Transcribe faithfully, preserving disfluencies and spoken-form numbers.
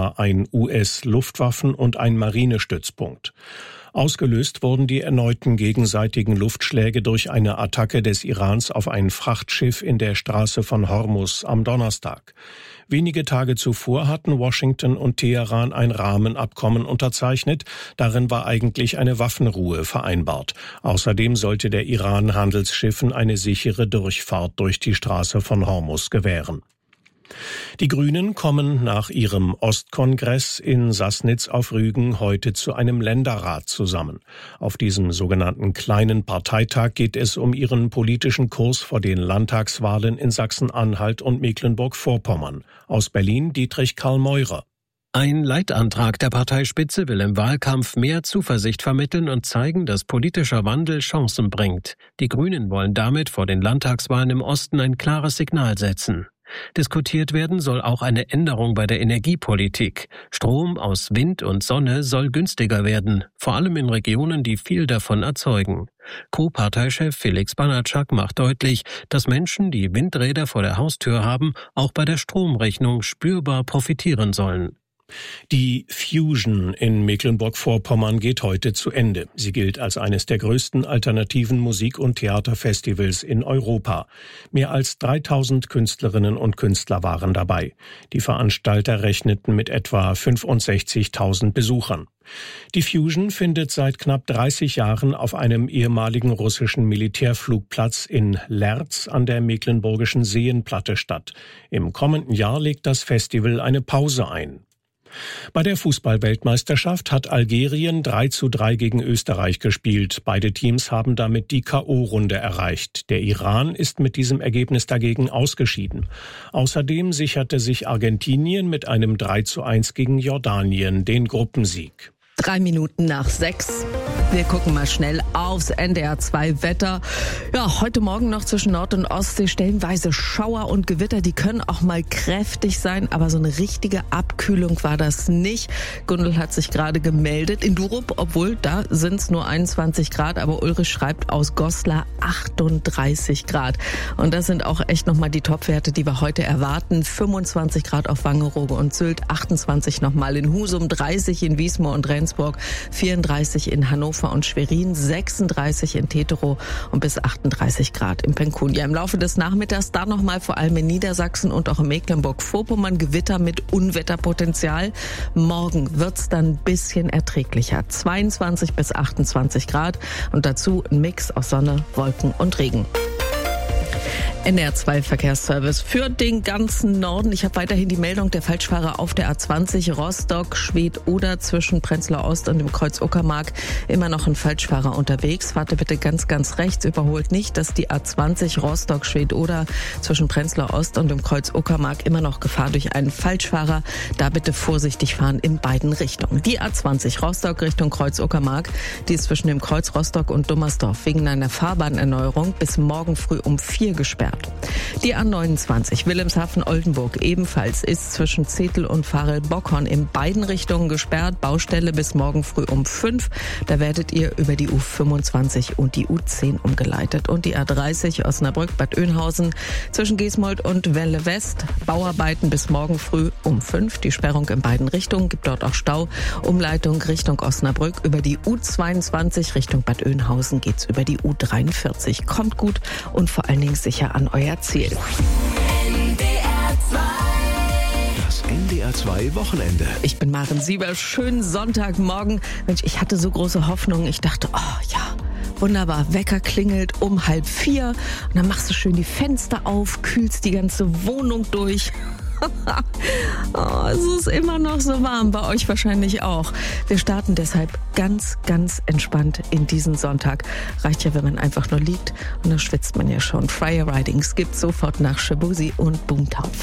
etwa ein U S-Luftwaffen- und ein Marinestützpunkt. Ausgelöst wurden die erneuten gegenseitigen Luftschläge durch eine Attacke des Irans auf ein Frachtschiff in der Straße von Hormuz am Donnerstag. Wenige Tage zuvor hatten Washington und Teheran ein Rahmenabkommen unterzeichnet. Darin war eigentlich eine Waffenruhe vereinbart. Außerdem sollte der Iran Handelsschiffen eine sichere Durchfahrt durch die Straße von Hormuz gewähren. Die Grünen kommen nach ihrem Ostkongress in Sassnitz auf Rügen heute zu einem Länderrat zusammen. Auf diesem sogenannten kleinen Parteitag geht es um ihren politischen Kurs vor den Landtagswahlen in Sachsen-Anhalt und Mecklenburg-Vorpommern. Aus Berlin Dietrich Karl Meurer. Ein Leitantrag der Parteispitze will im Wahlkampf mehr Zuversicht vermitteln und zeigen, dass politischer Wandel Chancen bringt. Die Grünen wollen damit vor den Landtagswahlen im Osten ein klares Signal setzen. Diskutiert werden soll auch eine Änderung bei der Energiepolitik. Strom aus Wind und Sonne soll günstiger werden, vor allem in Regionen, die viel davon erzeugen. Co-Parteichef Felix Banatschak macht deutlich, dass Menschen, die Windräder vor der Haustür haben, auch bei der Stromrechnung spürbar profitieren sollen. Die Fusion in Mecklenburg-Vorpommern geht heute zu Ende. Sie gilt als eines der größten alternativen Musik- und Theaterfestivals in Europa. Mehr als dreitausend Künstlerinnen und Künstler waren dabei. Die Veranstalter rechneten mit etwa fünfundsechzigtausend Besuchern. Die Fusion findet seit knapp dreißig Jahren auf einem ehemaligen russischen Militärflugplatz in Lerz an der mecklenburgischen Seenplatte statt. Im kommenden Jahr legt das Festival eine Pause ein. Bei der Fußball-Weltmeisterschaft hat Algerien drei zu drei gegen Österreich gespielt. Beide Teams haben damit die K O-Runde erreicht. Der Iran ist mit diesem Ergebnis dagegen ausgeschieden. Außerdem sicherte sich Argentinien mit einem drei zu eins gegen Jordanien den Gruppensieg. Drei Minuten nach sechs. Wir gucken mal schnell aufs N D R zwei Wetter. Ja, heute Morgen noch zwischen Nord- und Ostsee stellenweise Schauer und Gewitter. Die können auch mal kräftig sein, aber so eine richtige Abkühlung war das nicht. Gundel hat sich gerade gemeldet in Durup, obwohl da sind es nur einundzwanzig Grad. Aber Ulrich schreibt aus Goslar achtunddreißig Grad. Und das sind auch echt nochmal die Topwerte, die wir heute erwarten. fünfundzwanzig Grad auf Wangerooge und Sylt, achtundzwanzig nochmal in Husum, dreißig in Wiesmoor und Rendsburg, vierunddreißig in Hannover und Schwerin, sechsunddreißig in Teterow und bis achtunddreißig Grad in Penkun. Ja, im Laufe des Nachmittags dann nochmal vor allem in Niedersachsen und auch in Mecklenburg-Vorpommern Gewitter mit Unwetterpotenzial. Morgen wird's dann ein bisschen erträglicher. zweiundzwanzig bis achtundzwanzig Grad und dazu ein Mix aus Sonne, Wolken und Regen. N D R zwei Verkehrsservice für den ganzen Norden. Ich habe weiterhin die Meldung der Falschfahrer auf der A zwanzig Rostock, Schwedt-Oder zwischen Prenzlauer Ost und dem Kreuz Uckermark. Immer noch ein Falschfahrer unterwegs. Warte bitte ganz, ganz rechts. Überholt nicht, dass die A zwanzig Rostock, Schwedt-Oder zwischen Prenzlauer Ost und dem Kreuz Uckermark immer noch Gefahr durch einen Falschfahrer. Da bitte vorsichtig fahren in beiden Richtungen. Die A zwanzig Rostock Richtung Kreuz Uckermark, die ist zwischen dem Kreuz Rostock und Dummersdorf wegen einer Fahrbahnerneuerung bis morgen früh um vier gesperrt. Die A neunundzwanzig Wilhelmshaven-Oldenburg ebenfalls ist zwischen Zetel und Varel-Bockhorn in beiden Richtungen gesperrt. Baustelle bis morgen früh um fünf. Da werdet ihr über die U fünfundzwanzig und die U zehn umgeleitet. Und die A dreißig Osnabrück-Bad Oeynhausen zwischen Gesmold und Welle West. Bauarbeiten bis morgen früh um fünf. Die Sperrung in beiden Richtungen, gibt dort auch Stau. Umleitung Richtung Osnabrück über die U zweiundzwanzig Richtung Bad Oeynhausen geht's über die U dreiundvierzig. Kommt gut und vor allen Dingen sicher an euer Ziel. N D R zwei. Das N D R zwei Wochenende. Ich bin Maren Sieber. Schönen Sonntagmorgen. Mensch, ich hatte so große Hoffnung. Ich dachte, oh ja, wunderbar. Wecker klingelt um halb vier. Und dann machst du schön die Fenster auf, kühlst die ganze Wohnung durch. Oh, es ist immer noch so warm, bei euch wahrscheinlich auch. Wir starten deshalb ganz, ganz entspannt in diesen Sonntag. Reicht ja, wenn man einfach nur liegt und da schwitzt man ja schon. Fire Ridings gibt's sofort nach Shabuzi und Boomtown.